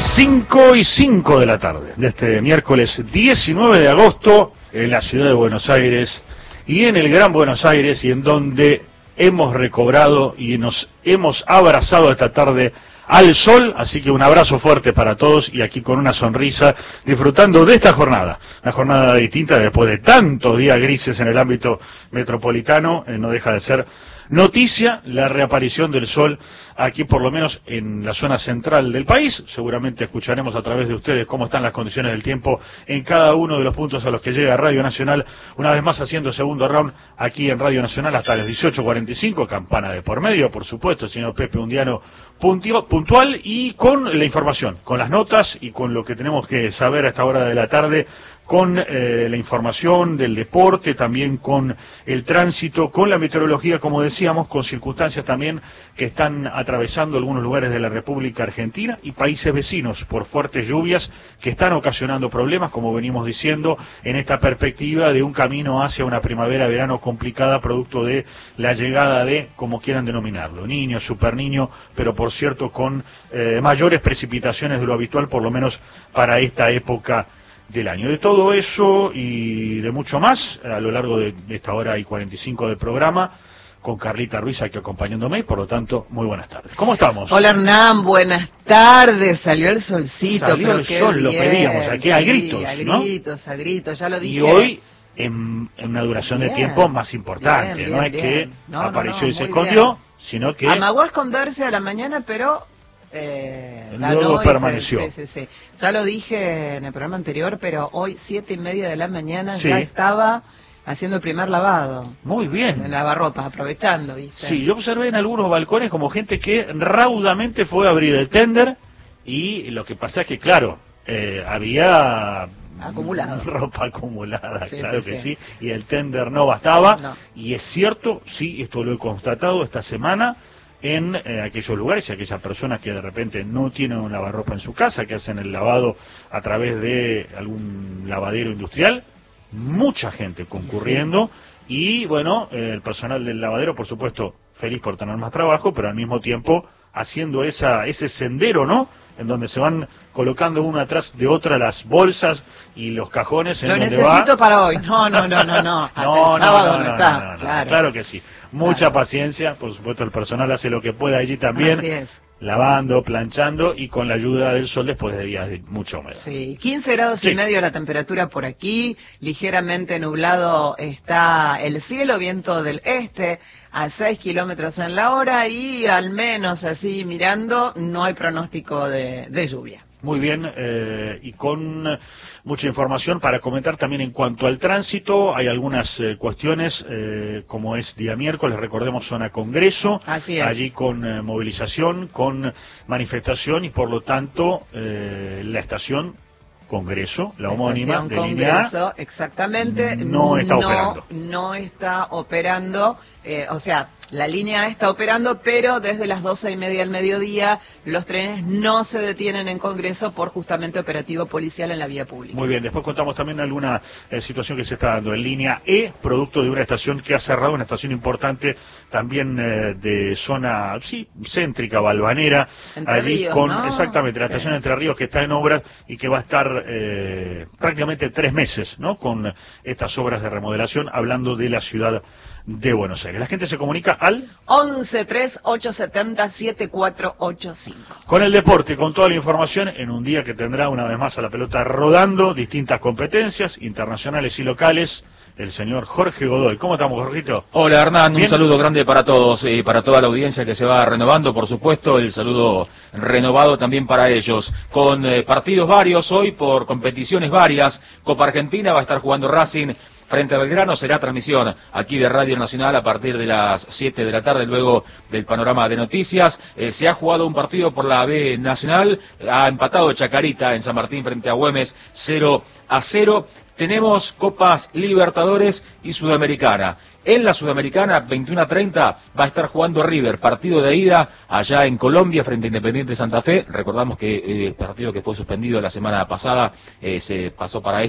5:05 de la tarde de este miércoles 19 de agosto en la ciudad de Buenos Aires y en el Gran Buenos Aires, y en donde hemos recobrado y nos hemos abrazado esta tarde al sol. Así que un abrazo fuerte para todos, y aquí con una sonrisa disfrutando de esta jornada, una jornada distinta después de tantos días grises en el ámbito metropolitano. No deja de ser noticia la reaparición del sol aquí, por lo menos en la zona central del país. Seguramente escucharemos a través de ustedes cómo están las condiciones del tiempo en cada uno de los puntos a los que llega Radio Nacional, una vez más haciendo segundo round aquí en Radio Nacional hasta las 18:45, campana de por medio, por supuesto, el señor Pepe Undiano puntual y con la información, con las notas y con lo que tenemos que saber a esta hora de la tarde, con la información del deporte, también con el tránsito, con la meteorología, como decíamos, con circunstancias también que están atravesando algunos lugares de la República Argentina y países vecinos por fuertes lluvias que están ocasionando problemas, como venimos diciendo, en esta perspectiva de un camino hacia una primavera-verano complicada, producto de la llegada de, como quieran denominarlo, niño, superniño, pero por cierto con mayores precipitaciones de lo habitual, por lo menos para esta época del año. De todo eso y de mucho más a lo largo de esta hora y 45 del programa, con Carlita Ruiz aquí acompañándome, y por lo tanto, muy buenas tardes. ¿Cómo estamos? Hola Hernán, buenas tardes. Salió el solcito. Salió el sol, bien. Lo pedíamos aquí, sí, a gritos, a gritos, ya lo dije. Y hoy en una duración de tiempo más importante, no es que apareció y se escondió, sino que amagó a esconderse a la mañana, pero luego permaneció. Sí. Ya lo dije en el programa anterior, pero hoy 7:30 de la mañana ya estaba haciendo el primer lavado. Muy bien. En lavarropas, aprovechando, ¿viste? Sí, yo observé en algunos balcones como gente que raudamente fue a abrir el tender, y lo que pasa es que, claro, había acumulado. Ropa acumulada, claro que sí, y el tender no bastaba. No. Y es cierto, sí, esto lo he constatado esta semana, en aquellos lugares y aquellas personas que de repente no tienen un lavarropa en su casa, que hacen el lavado a través de algún lavadero industrial, mucha gente concurriendo, y bueno, el personal del lavadero, por supuesto, feliz por tener más trabajo, pero al mismo tiempo haciendo ese sendero, ¿no?, en donde se van colocando una atrás de otra las bolsas y los cajones. Lo necesito para hoy. No. Hasta el sábado no está. Claro que sí. Mucha paciencia. Por supuesto, el personal hace lo que puede allí también. Así es. Lavando, planchando y con la ayuda del sol después de días de mucha humedad. Sí, 15 grados y medio la temperatura por aquí, ligeramente nublado está el cielo, viento del este a 6 kilómetros en la hora, y al menos así mirando no hay pronóstico de lluvia. Muy bien, y con mucha información para comentar también en cuanto al tránsito. Hay algunas cuestiones, como es día miércoles, recordemos, zona Congreso. Así es. Allí con movilización, con manifestación, y por lo tanto la estación Congreso, la homónima de línea A, exactamente, no está operando. No está operando, o sea, la línea A está operando, pero desde las 12:30 del mediodía los trenes no se detienen en Congreso por justamente operativo policial en la vía pública. Muy bien, después contamos también alguna situación que se está dando en línea E, producto de una estación que ha cerrado, una estación importante también de zona, céntrica, balvanera, Entre allí Ríos, con, ¿no? exactamente, la estación Entre Ríos, que está en obras y que va a estar prácticamente 3 meses, ¿no?, con estas obras de remodelación, hablando de la ciudad de Buenos Aires. La gente se comunica al 11-3870-7485. Con el deporte, con toda la información, en un día que tendrá una vez más a la pelota rodando, distintas competencias internacionales y locales, el señor Jorge Godoy. ¿Cómo estamos, Jorgito? Hola, Hernán, ¿Bien? Un saludo grande para todos y para toda la audiencia que se va renovando, por supuesto, el saludo renovado también para ellos. Con partidos varios hoy, por competiciones varias, Copa Argentina va a estar jugando Racing frente a Belgrano, será transmisión aquí de Radio Nacional a partir de las 7 de la tarde, luego del panorama de noticias. Se ha jugado un partido por la B Nacional, ha empatado Chacarita en San Martín frente a Güemes 0-0. Tenemos Copas Libertadores y Sudamericana. En la Sudamericana, 21:30, va a estar jugando River, partido de ida allá en Colombia frente a Independiente Santa Fe. Recordamos que el partido que fue suspendido la semana pasada se pasó para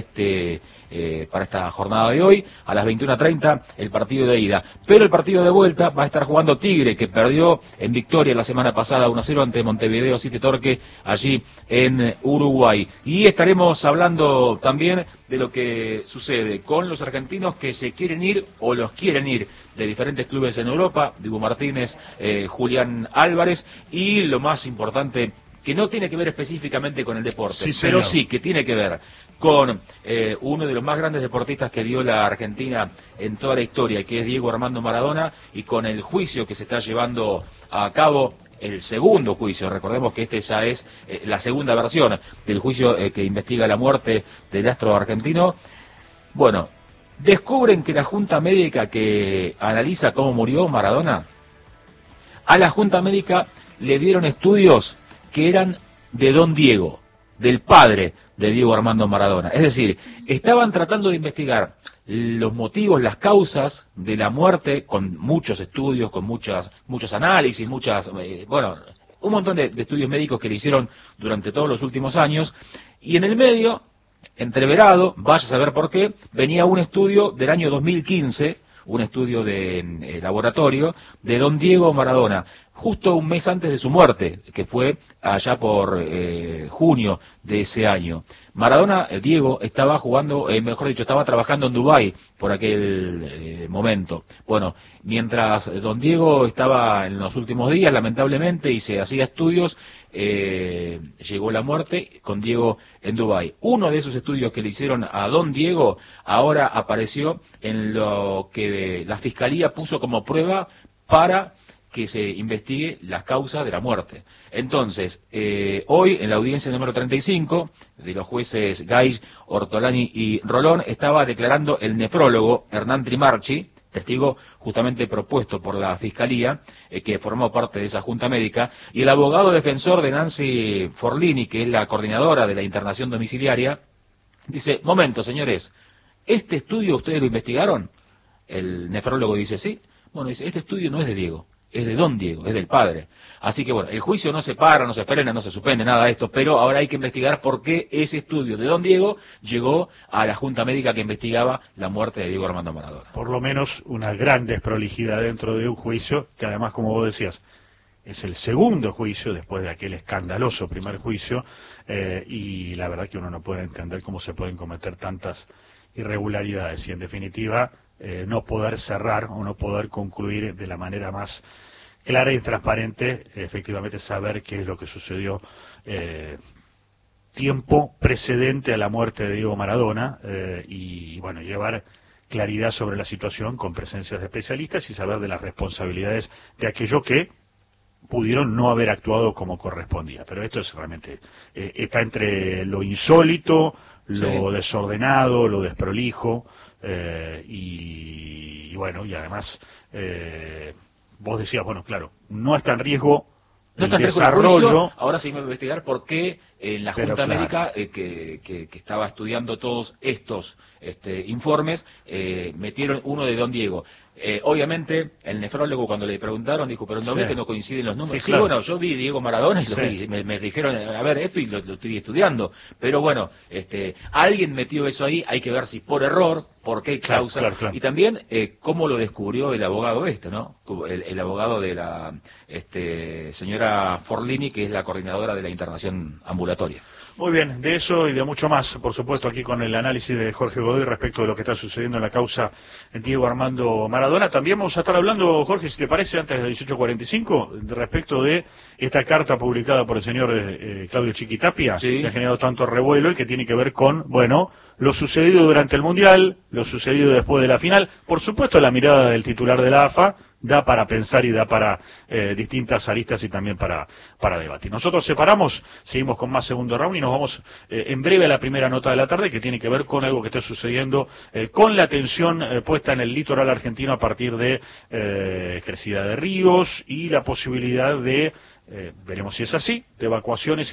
esta jornada de hoy. A las 21:30 el partido de ida. Pero el partido de vuelta va a estar jugando Tigre, que perdió en victoria la semana pasada 1-0 ante Montevideo City Torque allí en Uruguay. Y estaremos hablando también de lo que sucede con los argentinos que se quieren ir o los quieren ir de diferentes clubes en Europa, Dibu Martínez, Julián Álvarez, y lo más importante, que no tiene que ver específicamente con el deporte, pero sí que tiene que ver con uno de los más grandes deportistas que dio la Argentina en toda la historia, que es Diego Armando Maradona, y con el juicio que se está llevando a cabo, el segundo juicio. Recordemos que este ya es la segunda versión del juicio que investiga la muerte del astro argentino. Bueno, descubren que la Junta Médica que analiza cómo murió Maradona, a la Junta Médica le dieron estudios que eran de Don Diego, del padre de Diego Armando Maradona. Es decir, estaban tratando de investigar los motivos, las causas de la muerte, con muchos estudios, con muchos análisis, un montón de estudios médicos que le hicieron durante todos los últimos años, y en el medio, entreverado, vaya a saber por qué, venía un estudio del año 2015, un estudio de laboratorio de Don Diego Maradona, justo un mes antes de su muerte, que fue allá por junio de ese año. Maradona, Diego, estaba jugando, estaba trabajando en Dubái por aquel momento. Bueno, mientras Don Diego estaba en los últimos días, lamentablemente, y se hacía estudios, llegó la muerte con Diego en Dubái. Uno de esos estudios que le hicieron a Don Diego ahora apareció en lo que la Fiscalía puso como prueba para que se investigue las causas de la muerte. Entonces, hoy en la audiencia número 35 de los jueces Gay, Ortolani y Rolón, estaba declarando el nefrólogo Hernán Trimarchi, testigo justamente propuesto por la Fiscalía, que formó parte de esa Junta Médica, y el abogado defensor de Nancy Forlini, que es la coordinadora de la internación domiciliaria, dice: momento, señores, ¿este estudio ustedes lo investigaron? El nefrólogo dice: sí. Bueno, dice: este estudio no es de Diego, es de Don Diego, es del padre. Así que bueno, el juicio no se para, no se frena, no se suspende, nada de esto, pero ahora hay que investigar por qué ese estudio de Don Diego llegó a la Junta Médica que investigaba la muerte de Diego Armando Maradona. Por lo menos una gran desprolijidad dentro de un juicio, que además, como vos decías, es el segundo juicio después de aquel escandaloso primer juicio, y la verdad que uno no puede entender cómo se pueden cometer tantas irregularidades y en definitiva no poder cerrar o no poder concluir de la manera más clara y transparente, efectivamente saber qué es lo que sucedió tiempo precedente a la muerte de Diego Maradona, y bueno, llevar claridad sobre la situación con presencias de especialistas y saber de las responsabilidades de aquellos que pudieron no haber actuado como correspondía. Pero esto es realmente, está entre lo insólito, lo desordenado, lo desprolijo, y bueno, y además vos decías, bueno, claro, no está en riesgo el desarrollo. Ahora se iba a investigar por qué en la Junta Médica que estaba estudiando todos estos informes, metieron uno de Don Diego. Obviamente, el nefrólogo cuando le preguntaron dijo: pero no ves que no coinciden los números. Sí, claro. Bueno, yo vi Diego Maradona y me dijeron: a ver, esto y lo estoy estudiando. Pero bueno, alguien metió eso ahí, hay que ver si por error, por qué causa. Claro. Y también cómo lo descubrió el abogado ¿no? El abogado de la señora Forlini, que es la coordinadora de la internación ambulatoria. Muy bien, de eso y de mucho más, por supuesto, aquí con el análisis de Jorge Godoy respecto de lo que está sucediendo en la causa Diego Armando Maradona. También vamos a estar hablando, Jorge, si te parece, antes de las 18:45, respecto de esta carta publicada por el señor Claudio Chiquitapia, que ha generado tanto revuelo y que tiene que ver con, bueno, lo sucedido durante el Mundial, lo sucedido después de la final, por supuesto la mirada del titular de la AFA, da para pensar y da para distintas aristas y también para debatir. Nosotros separamos, seguimos con más segundo round y nos vamos en breve a la primera nota de la tarde, que tiene que ver con algo que está sucediendo con la atención puesta en el litoral argentino a partir de crecida de ríos y la posibilidad de, veremos si es así, de evacuaciones